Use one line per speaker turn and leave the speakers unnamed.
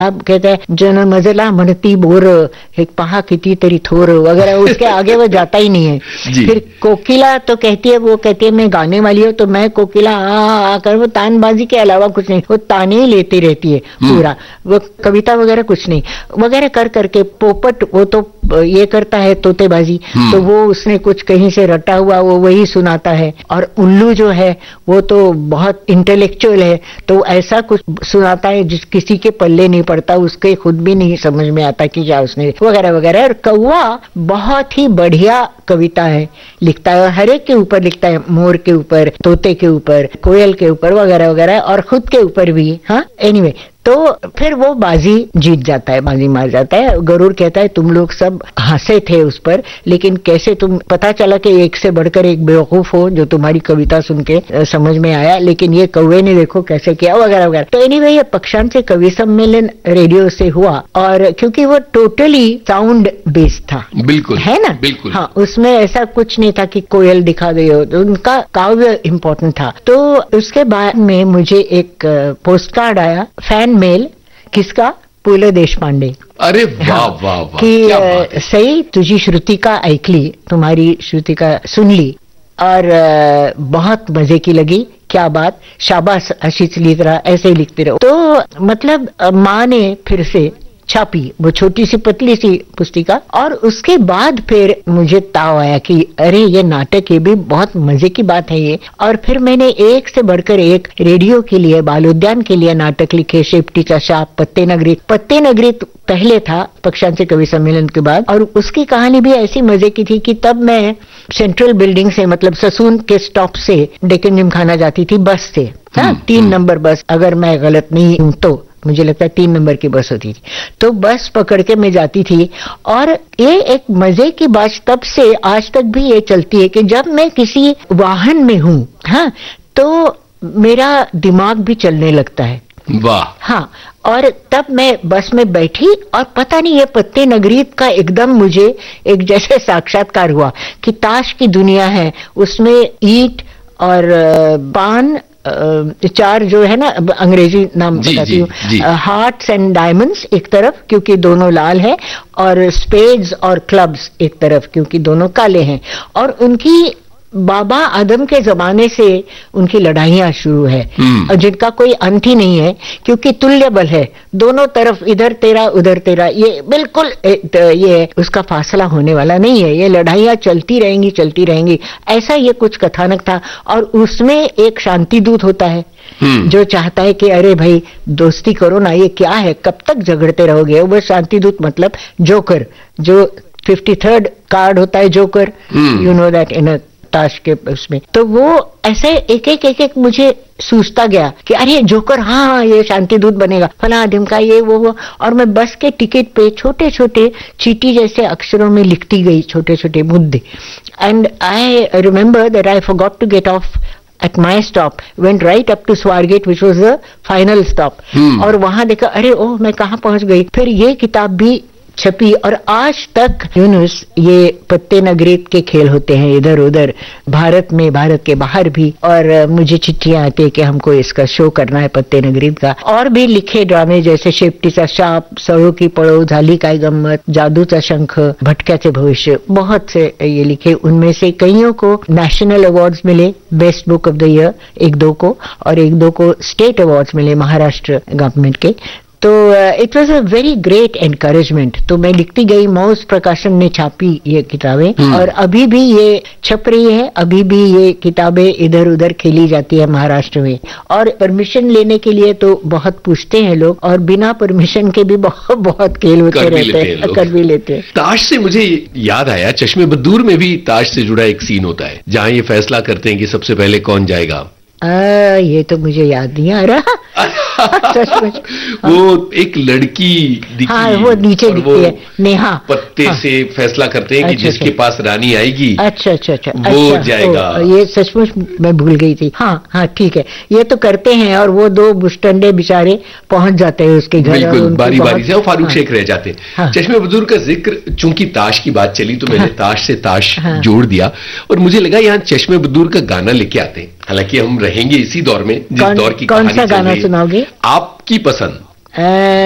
अब कहते हैं जन मजला म्हणती बोर एक पहा किती तरी थोर वगैरह, उसके आगे वो जाता ही नहीं है। फिर कोकिला तो कहती है, वो कहती है मैं गाने वाली हूँ, तो मैं कोकिला कर, वो तानबाजी के अलावा कुछ नहीं, वो ताने ही लेती रहती है पूरा, वो कविता वगैरह कुछ नहीं वगैरह कर करके। पोपट वो तो ये करता है तोतेबाजी, तो वो उसने कुछ कहीं से रटा हुआ वो वही सुनाता है। और उल्लू जो है वो तो बहुत इंटेलेक्चुअल है, तो ऐसा कुछ सुनाता है जिस किसी के पल्ले नहीं पड़ता, उसके खुद भी नहीं समझ में आता कि क्या उसने वगैरह वगैरह। और कौवा बहुत ही बढ़िया कविता है, लिखता है, हर एक के ऊपर लिखता है, मोर के ऊपर, तोते के ऊपर, कोयल के ऊपर वगैरह वगैरह, और खुद के ऊपर भी। हाँ, एनीवे, तो फिर वो बाजी जीत जाता है, बाजी मार जाता है। गरुड़ कहता है तुम लोग सब हंसे थे उस पर, लेकिन कैसे तुम, पता चला कि एक से बढ़कर एक बेवकूफ हो जो तुम्हारी कविता सुन के समझ में आया, लेकिन ये कौवे ने देखो कैसे किया वगैरह वगैरह। तो एनीवे, ये पक्षांत से कवि सम्मेलन रेडियो से हुआ, और क्योंकि वो टोटली साउंड बेस्ड था,
बिल्कुल
है ना,
बिल्कुल।
हाँ, उसमें ऐसा कुछ नहीं था कि कोयल दिखा गई हो, तो उनका काव्य इम्पोर्टेंट था। तो उसके बाद में मुझे एक पोस्ट कार्ड आया, फैन मेल, किसका, पु ल देशपांडे।
अरे वाह वाह वाह,
कि सही तुझी श्रुतिका ऐकली, तुम्हारी श्रुतिका सुन ली और बहुत मजे की लगी, क्या बात, शाबाश, अशीच लिख रहा, ऐसे ही लिखते रहो। तो मतलब माँ ने फिर से छापी वो छोटी सी पतली सी पुस्तिका, और उसके बाद फिर मुझे ताव आया कि अरे ये नाटक, ये भी बहुत मजे की बात है ये। और फिर मैंने एक से बढ़कर एक रेडियो के लिए, बाल उद्यान के लिए नाटक लिखे, शेपटीचा शाप, पत्ते नगरी। पत्ते नगरी पहले था पक्षांत से कवि सम्मेलन के बाद, और उसकी कहानी भी ऐसी मजे की थी कि तब मैं सेंट्रल बिल्डिंग से, मतलब ससून के स्टॉप से डेक्कन जिमखाना जाती थी बस से, हाँ, 3 नंबर बस, अगर मैं गलत नहीं हूं तो मुझे लगता है 3 नंबर की बस होती थी। तो बस पकड़ के मैं जाती थी, और ये एक मजे की बात तब से आज तक भी ये चलती है कि जब मैं किसी वाहन में हूं, हाँ, तो मेरा दिमाग भी चलने लगता है।
वाह।
हाँ, और तब मैं बस में बैठी, और पता नहीं ये पत्ते नगरी का एकदम मुझे एक जैसे साक्षात्कार हुआ कि ताश की दुनिया है, उसमें ईंट और पान, 4 जो है ना, अंग्रेजी नाम बताती हूँ, हार्ट्स एंड डायमंड्स एक तरफ क्योंकि दोनों लाल है, और स्पेड्स और क्लब्स एक तरफ क्योंकि दोनों काले हैं। और उनकी बाबा आदम के जमाने से उनकी लड़ाइयां शुरू है, और जिनका कोई अंत ही नहीं है, क्योंकि तुल्य बल है दोनों तरफ, इधर तेरा उधर तेरा, ये बिल्कुल ये उसका फासला होने वाला नहीं है, ये लड़ाइयां चलती रहेंगी चलती रहेंगी, ऐसा ये कुछ कथानक था। और उसमें एक शांति दूत होता है जो चाहता है कि अरे भाई दोस्ती करो ना, ये क्या है, कब तक झगड़ते रहोगे। वो शांति दूत मतलब जोकर, जो 53rd कार्ड होता है joker, you know that in ताश के उसमें। तो वो ऐसे एक एक मुझे सूझता गया कि अरे जोकर, हाँ ये शांति दूत बनेगा, फला ढिमका, ये वो। और मैं बस के टिकट पे छोटे छोटे चीटी जैसे अक्षरों में लिखती गई छोटे छोटे मुद्दे। And I remember that I forgot to get of at my stop, went right up to Swargate which was the final stop, और वहां देखा, अरे ओह मैं कहाँ पहुंच गई। फिर ये किताब भी छपी, और आज तक यूनुस ये पत्ते नगरीत के खेल होते हैं इधर उधर भारत में, भारत के बाहर भी, और मुझे चिट्ठियां आती है कि हमको इसका शो करना है पत्ते नगरीत का। और भी लिखे ड्रामे जैसे शेपटीचा शाप, सळो की पळो, झाली काय गंमत, जादूचा शंख, भटक्याचे भविष्य, बहुत से ये लिखे। उनमें से कईयों को नेशनल अवार्ड्स मिले, best book of the year 1-2 को, और 1-2 को स्टेट अवार्ड्स मिले महाराष्ट्र गवर्नमेंट के। तो it was a very great encouragement. तो मैं लिखती गई, मौज प्रकाशन ने छापी ये किताबें, और अभी भी ये छप रही है, अभी भी ये किताबें इधर उधर खेली जाती है महाराष्ट्र में। और परमिशन लेने के लिए तो बहुत पूछते हैं लोग, और बिना परमिशन के भी बहुत बहुत खेल होते रहते हैं, कर भी लेते हैं।
ताश से मुझे याद आया, चश्मे बद्दूर में भी ताश से जुड़ा एक सीन होता है जहाँ ये फैसला करते हैं कि सबसे पहले कौन जाएगा।
ये तो मुझे याद नहीं आ रहा।
वो एक लड़की दिखी,
हाँ, वो नीचे दिखती है, नेहा,
पत्ते से फैसला करते हैं कि जिसके पास रानी आएगी
अच्छा
वो जाएगा।
ये सचमुच मैं भूल गई थी। हाँ ठीक है, ये तो करते हैं, और वो 2 बुस्टंडे बेचारे पहुंच जाते हैं उसके घर,
बिल्कुल बारी बारी से, और फारूक शेख रह जाते हैं। चश्मे बद्दूर का जिक्र, चूंकि ताश की बात चली तो मैंने ताश से ताश जोड़ दिया, और मुझे लगा यहाँ चश्मे बद्दूर का गाना लेके आते हैं। हालांकि हम रहेंगे इसी दौर में जिस दौर की
कौन सा गाना सुनाओगे?
आपकी पसंद।